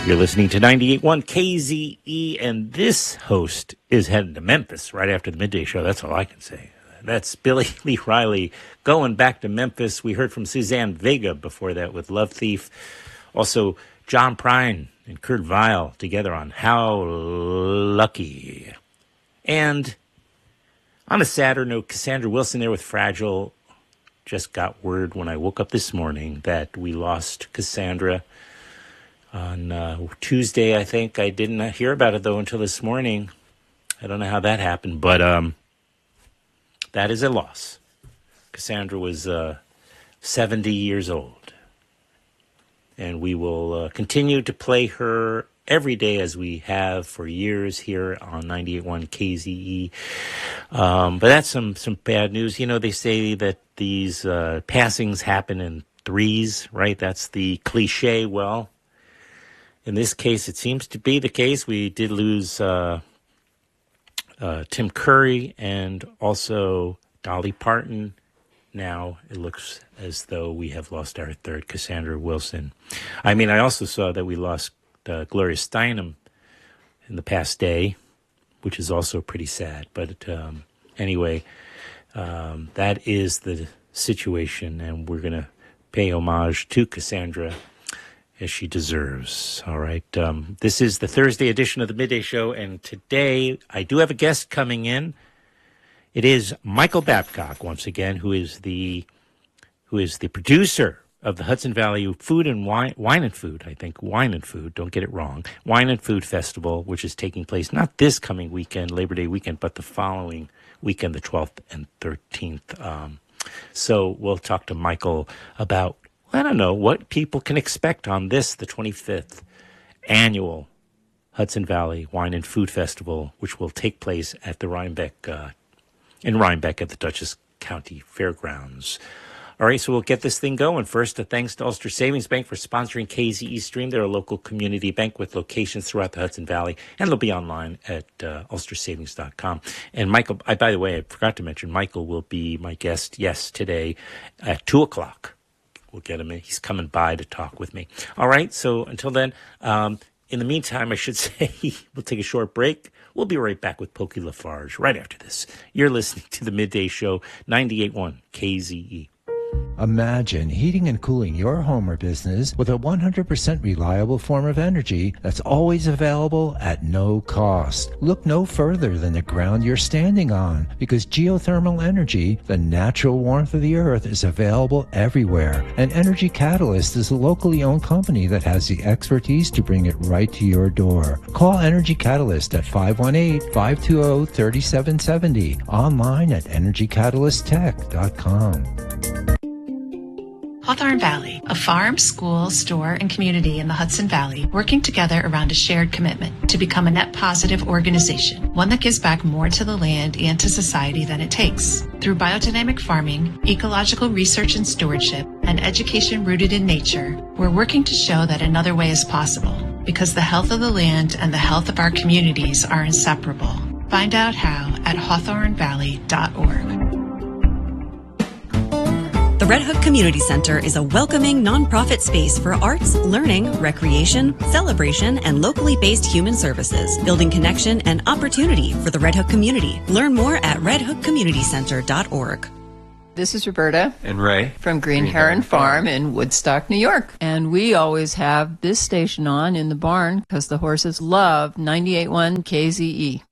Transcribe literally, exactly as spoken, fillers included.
You're listening to ninety-eight point one K Z E, and this host is heading to Memphis right after the midday show. That's all I can say. That's Billy Lee Riley going back to Memphis. We heard from Suzanne Vega before that with Love Thief. Also, John Prine and Kurt Vile together on How Lucky. And on a sadder note, Cassandra Wilson there with Fragile. Just got word when I woke up this morning that we lost Cassandra on uh, Tuesday, I think. I didn't hear about it, though, until this morning. I don't know how that happened, but um, that is a loss. Cassandra was uh, seventy years old, and we will uh, continue to play her every day as we have for years here on ninety-eight point one K Z E. Um, but that's some, some bad news. You know, they say that these uh, passings happen in threes, right? That's the cliche. Well, in this case, it seems to be the case. We did lose uh, uh, Tim Curry and also Dolly Parton. Now it looks as though we have lost our third, Cassandra Wilson. I mean, I also saw that we lost uh, Gloria Steinem in the past day, which is also pretty sad. But um, anyway, um, that is the situation, and we're going to pay homage to Cassandra as she deserves. All right. Um, this is the Thursday edition of the Midday Show, and today I do have a guest coming in. It is Michael Babcock, once again, who is the who is the producer of the Hudson Valley Food and Wine, Wine and Food, I think, Wine and Food, don't get it wrong, Wine and Food Festival, which is taking place not this coming weekend, Labor Day weekend, but the following weekend, the twelfth and thirteenth. Um, so we'll talk to Michael about, I don't know, what people can expect on this, the twenty-fifth annual Hudson Valley Wine and Food Festival, which will take place at the Rhinebeck, uh, in Rhinebeck at the Dutchess County Fairgrounds. All right, so we'll get this thing going. First, a thanks to Ulster Savings Bank for sponsoring K Z E Stream. They're a local community bank with locations throughout the Hudson Valley, and they'll be online at uh, ulster savings dot com. And Michael, I, by the way, I forgot to mention, Michael will be my guest, yes, today at two o'clock. We'll get him in. He's coming by to talk with me. All right, so until then, um, in the meantime, I should say we'll take a short break. We'll be right back with Pokey Lafarge right after this. You're listening to the Midday Show, ninety-eight point one K Z E. Imagine heating and cooling your home or business with a one hundred percent reliable form of energy that's always available at no cost. Look no further than the ground you're standing on, because geothermal energy, the natural warmth of the earth, is available everywhere. And Energy Catalyst is a locally owned company that has the expertise to bring it right to your door. Call Energy Catalyst at five one eight, five two zero, three seven seven zero, online at energy catalyst tech dot com. Hawthorne Valley, a farm, school, store, and community in the Hudson Valley working together around a shared commitment to become a net positive organization, one that gives back more to the land and to society than it takes. Through biodynamic farming, ecological research and stewardship, and education rooted in nature, we're working to show that another way is possible, because the health of the land and the health of our communities are inseparable. Find out how at hawthorne valley dot org. The Red Hook Community Center is a welcoming nonprofit space for arts, learning, recreation, celebration, and locally based human services, building connection and opportunity for the Red Hook community. Learn more at red hook community center dot org. This is Roberta and Ray from Green, Green Heron, Heron Farm, Farm in Woodstock, New York. And we always have this station on in the barn because the horses love ninety-eight point one K Z E.